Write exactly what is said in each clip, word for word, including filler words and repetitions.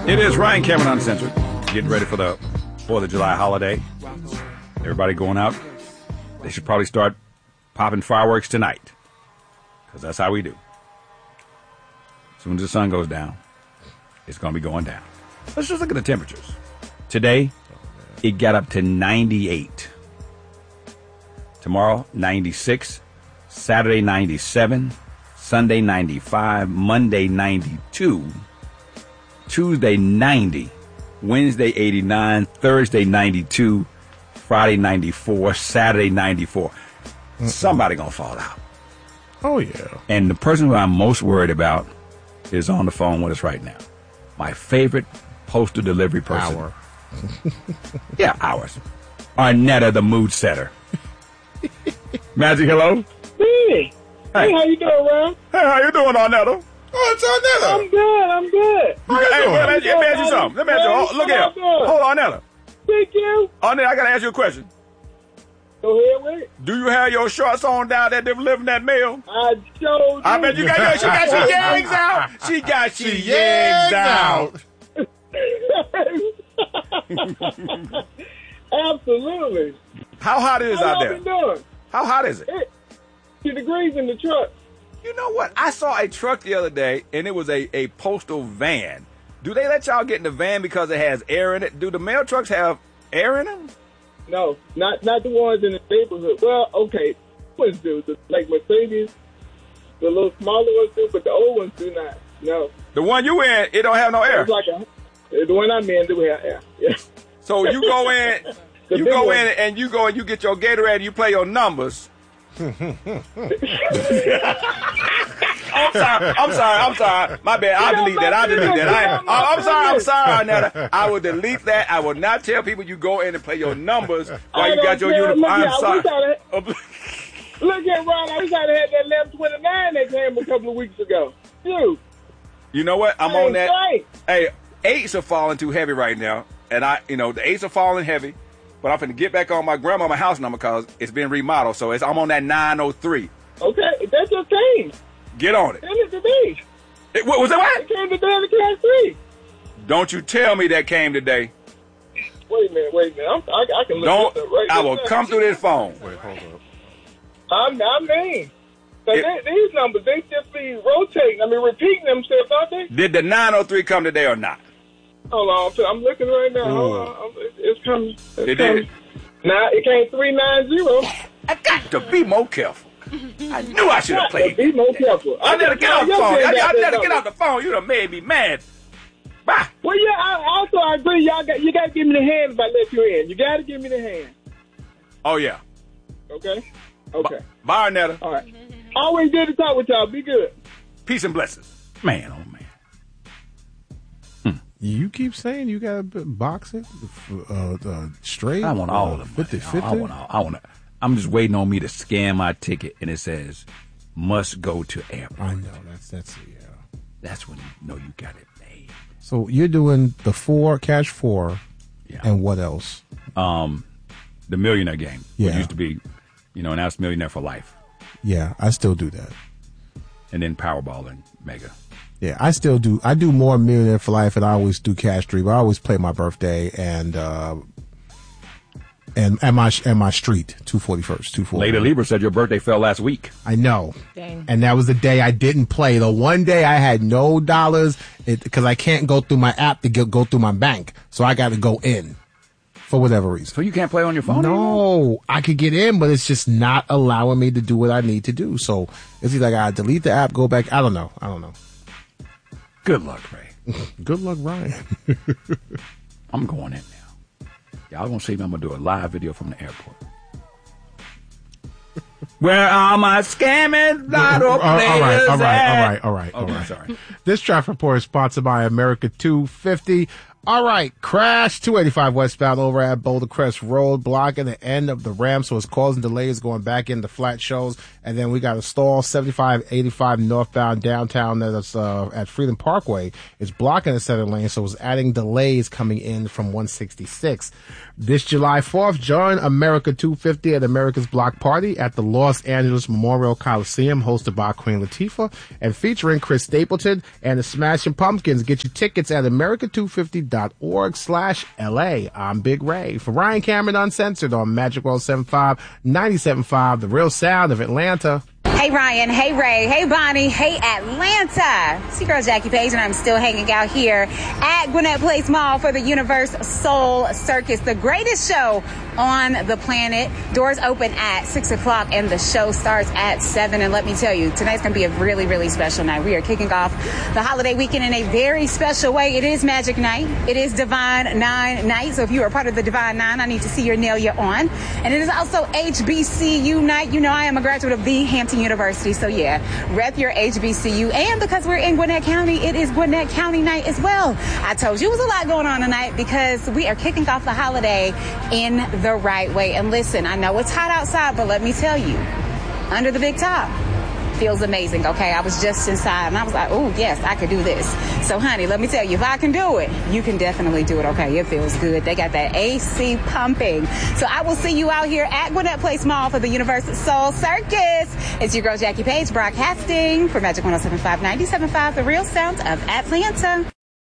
It is Ryan Cameron Uncensored. Getting ready for the fourth of July holiday. Everybody going out. They should probably start popping fireworks tonight, because that's how we do. As soon as the sun goes down, it's going to be going down. Let's just look at the temperatures. Today, it got up to ninety-eight. Tomorrow, ninety-six. Saturday, ninety-seven. Sunday, ninety-five. Monday, ninety-two. Tuesday, ninety. Wednesday, eighty-nine. Thursday, ninety-two. Friday, ninety-four. Saturday, ninety-four. Mm-mm. Somebody gonna fall out. Oh, yeah. And the person who I'm most worried about is on the phone with us right now. My favorite postal delivery person. Hour. Yeah, ours. Arnetta, the mood setter. Magic, hello? Hey. Hey, how you doing, Ron? Hey, how you doing, Arnetta? Oh, it's Arnetta. I'm good, I'm good. How you Hey, doing? well, let me ask you something. Let me ask you. Hold, look here. Hold on, Arnetta. Thank you. Arnetta, I gotta ask you a question. Go ahead with it. Do you have your shorts on down there delivering that mail? I showed I bet you got your, she got she yags out. She got she, She yags yags out. Absolutely. How hot it is How out y'all there? been doing? How hot is it? Two degrees in the truck. You know what? I saw a truck the other day, and it was a, a postal van. Do they let y'all get in the van because it has air in it? Do the mail trucks have air in them? No, not not the ones in the neighborhood. Well, okay, ones do. The, like Mercedes, the little smaller ones do, but the old ones do not. No. The one you in, it don't have no air. It's like a, the one I'm in do have air. Yeah. So you go in, The you big go one. in, and you go and you get your Gatorade, and you play your numbers. I'm sorry. I'm sorry. I'm sorry. My bad. I'll delete that. I'll delete that. I, I, I'm sorry. I'm sorry, Arnetta. I will delete that. I will not tell people you go in and play your numbers while I you got don't your care. uniform. Look I'm here, I sorry. wish I'd Look at Ron. I wish I'd had that eleven twenty-nine that came a couple of weeks ago. Dude. You know what? I'm Hey, on that. right. Hey, eights are falling too heavy right now, and I, you know, the eights are falling heavy. But I'm finna get back on my grandmama's house number because it's been remodeled. So it's, I'm on that nine oh three. Okay, that's your thing. Get on it. Send it to me. It what was that? What? It came today and it came free. Don't you tell me that came today. Wait a minute, wait a minute. I'm, I, I can look Don't. this up right I this will second. come through this phone. Wait, hold up. I'm, I mean, so It- they, these numbers, they just be rotating. I mean, repeating themselves, aren't they? Did the nine oh three come today or not? Hold on, so I'm looking right now. Hold on. I'm- It's, it's coming. It's It coming. did. Now, it came three nine zero. I got to be more careful. I knew I should have played. Be more careful. I never get off the Your phone. team I, got I that never get number. off the phone. You done made me mad. Bye. Well, yeah, I also I agree. Y'all got, you got to give me the hand if I let you in. You got to give me the hand. Oh, yeah. Okay? Okay. Bye, Arnetta. All right. Always good to talk with y'all. Be good. Peace and blessings. Man, oh, man. You keep saying you got to box it uh, uh, straight. I want all uh, of them. fifty I fifty. want all. I want. I'm just waiting on me to scan my ticket, and it says must go to airport. I know that's that's yeah. That's when you know you got it made. So you're doing the four cash four, Yeah. and what else? Um, the Millionaire Game, which Yeah. used to be, you know, announced Millionaire for Life, Yeah, I still do that. and then Powerball and Mega. Yeah, I still do. I do more Millionaire for Life, and I always do Cash Three. But I always play my birthday and uh, and and my and my street two forty first, two forty. Lady Libra said your birthday fell last week. I know. Dang. And that was the day I didn't play. The one day I had no dollars because I can't go through my app to get, go through my bank, so I got to go in for whatever reason. So you can't play on your phone anymore? No, I could get in, but it's just not allowing me to do what I need to do. So it's either I gotta delete the app, go back. I don't know. I don't know. Good luck, Ray. Good luck, Ryan. I'm going in now. Y'all gonna see me. I'm gonna do a live video from the airport. Where are my scamming lotto all players? right, all right, all at? right, all right, all Okay, right. sorry. This traffic report is sponsored by America two fifty. All right, crash two eighty-five westbound over at Boulder Crest Road, blocking the end of the ramp, so it's causing delays going back into flat shows. And then we got a stall seventy-five eighty-five northbound downtown that's uh, at Freedom Parkway. It's blocking the center lane, so it's adding delays coming in from one sixty-six. This July fourth, join America two fifty at America's Block Party at the Los Angeles Memorial Coliseum, hosted by Queen Latifah and featuring Chris Stapleton and the Smashing Pumpkins. Get your tickets at america two fifty dot org slash L A. I'm Big Ray. For Ryan Cameron Uncensored on Magic one oh seven point five, ninety-seven point five, the real sound of Atlanta. Hey Ryan, hey Ray, hey Bonnie, hey Atlanta. It's your girl Jackie Page, and I'm still hanging out here at Gwinnett Place Mall for the Universe Soul Circus, the greatest show on the planet. Doors open at six o'clock and the show starts at seven. And let me tell you, tonight's going to be a really, really special night. We are kicking off the holiday weekend in a very special way. It is Magic Night. It is Divine Nine Night. So if you are part of the Divine Nine, I need to see your nail you're on. And it is also H B C U night. You know, I am a graduate of the Hampton University. So yeah, rep your H B C U. And because we're in Gwinnett County, it is Gwinnett County night as well. I told you it was a lot going on tonight because we are kicking off the holiday in the right way. And listen, I know it's hot outside, but let me tell you, under the big top feels amazing. Okay, I was just inside and I was like, oh yes, I could do this. So honey, let me tell you, if I can do it, you can definitely do it. Okay, it feels good. They got that A C pumping. So I will see you out here at Gwinnett Place Mall for the Universal Soul Circus. It's your girl Jackie Page broadcasting for Magic one oh seven point five, ninety-seven point five, the real sound of Atlanta.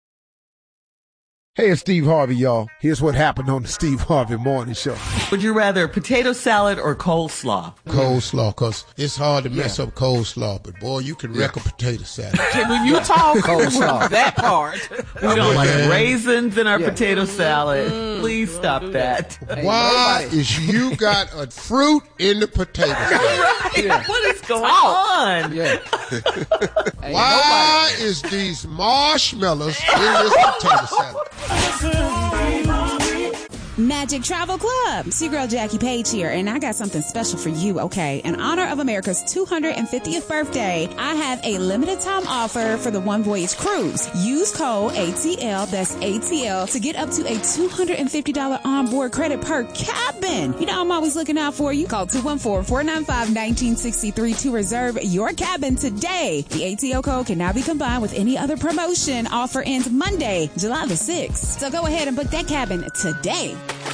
Hey, it's Steve Harvey, y'all. Here's what happened on the Steve Harvey Morning Show. Would you rather potato salad or coleslaw? Coleslaw, because it's hard to mess yeah. up coleslaw, but boy, you can wreck yeah. a potato salad. Can you talk coleslaw? That part. We don't like raisins in our yeah. potato salad. Mm. Please stop that. Why is you got a fruit in the potato salad? Right. Yeah. What is going on? Yeah. Why is these marshmallows in this potato salad? Magic Travel Club. It's your girl Jackie Page here, and I got something special for you, okay? In honor of America's two hundred fiftieth birthday, I have a limited time offer for the One Voyage Cruise. Use code A T L, that's A T L, to get up to a two hundred fifty dollars onboard credit per cabin. You know I'm always looking out for you. Call two one four, four nine five, one nine six three to reserve your cabin today. The A T L code can now be combined with any other promotion. Offer ends Monday, July the sixth. So go ahead and book that cabin today.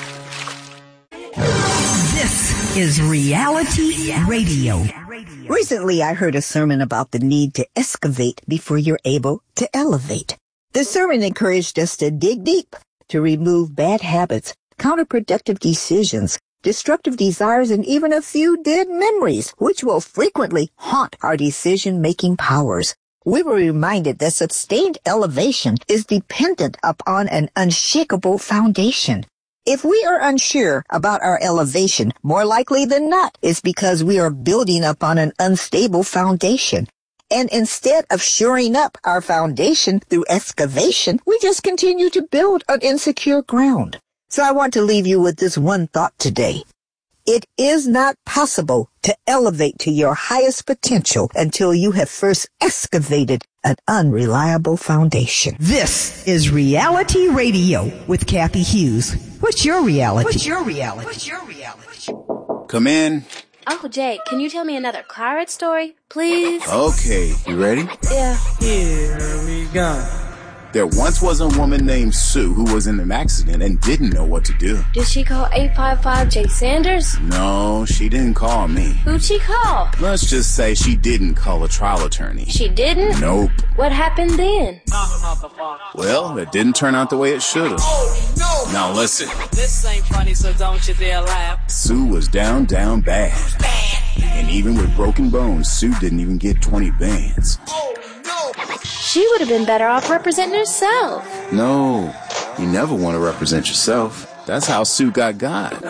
This is Reality Radio. Recently, I heard a sermon about the need to excavate before you're able to elevate. The sermon encouraged us to dig deep, to remove bad habits, counterproductive decisions, destructive desires, and even a few dead memories, which will frequently haunt our decision-making powers. We were reminded that sustained elevation is dependent upon an unshakable foundation. If we are unsure about our elevation, more likely than not, it's because we are building upon an unstable foundation. And instead of shoring up our foundation through excavation, we just continue to build on insecure ground. So I want to leave you with this one thought today. It is not possible to elevate to your highest potential until you have first excavated an unreliable foundation. This is Reality Radio with Kathy Hughes. What's your reality? What's your reality? What's your reality? Come in. Uncle Jake, can you tell me another Clara story, please? Okay, you ready? Yeah. Here we go. There once was a woman named Sue who was in an accident and didn't know what to do. Did she call eight five five Jay Sanders? No, she didn't call me. Who'd she call? Let's just say she didn't call a trial attorney. She didn't? Nope. What happened then? Well, it didn't turn out the way it should have. Oh, no! Now listen. This ain't funny, so don't you dare laugh. Sue was down, down bad. Bad. And even with broken bones, Sue didn't even get twenty bands. Oh, no! She would have been better off representing herself. No, you never want to represent yourself. That's how Sue got God.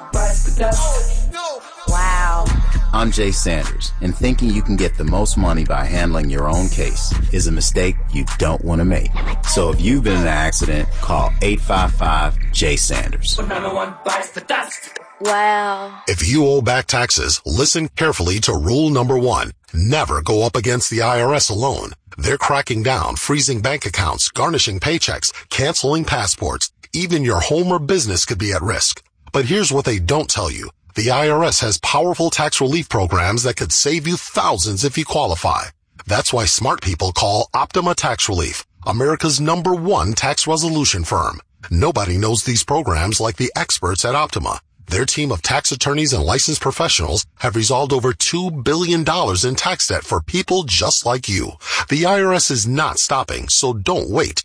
Wow. I'm Jay Sanders, and thinking you can get the most money by handling your own case is a mistake you don't want to make. So if you've been in an accident, call eight five five Jay Sanders. Another one bites the dust. Wow. If you owe back taxes, listen carefully to rule number one. Never go up against the I R S alone. They're cracking down, freezing bank accounts, garnishing paychecks, canceling passports. Even your home or business could be at risk. But here's what they don't tell you. The I R S has powerful tax relief programs that could save you thousands if you qualify. That's why smart people call Optima Tax Relief, America's number one tax resolution firm. Nobody knows these programs like the experts at Optima. Their team of tax attorneys and licensed professionals have resolved over two billion dollars in tax debt for people just like you. The I R S is not stopping, so don't wait.